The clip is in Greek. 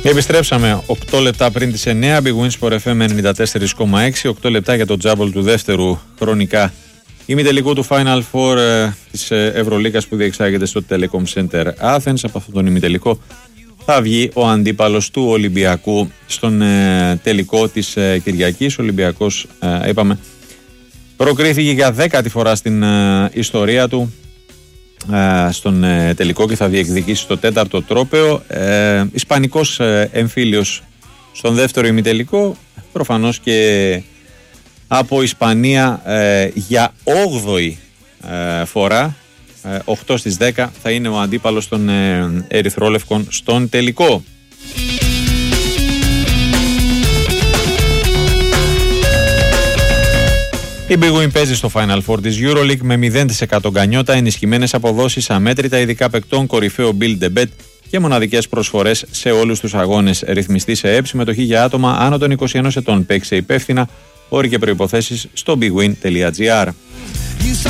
Επιστρέψαμε 8 λεπτά πριν τις 9. Big Win Sport FM 94,6. 8 λεπτά για το τζάμπολ του δεύτερου χρονικά ημιτελικού του Final Four της Ευρωλίγας που διεξάγεται στο Telecom Center Athens. Από αυτόν τον ημιτελικό θα βγει ο αντίπαλος του Ολυμπιακού στον τελικό της Κυριακής. Ο Ολυμπιακός, είπαμε, προκρίθηκε για 10η φορά στην ιστορία του στον τελικό και θα διεκδικήσει το 4ο τρόπαιο. Ισπανικός εμφύλιος στον δεύτερο ημιτελικό, προφανώς και από Ισπανία για 8η φορά, 8 στις 10 θα είναι ο αντίπαλος των Ερυθρόλευκων στον τελικό. Η Big Win παίζει στο Final Four της EuroLeague με 0% γκανιότα, ενισχυμένες αποδόσεις, αμέτρητα ειδικά παικτών, κορυφαίο build the bet και μοναδικές προσφορές σε όλους τους αγώνες. Ρυθμιστή σε ΕΠ, συμμετοχή για άτομα άνω των 21 ετών. Παίξε υπεύθυνα, όροι και προϋποθέσεις στο bigwin.gr.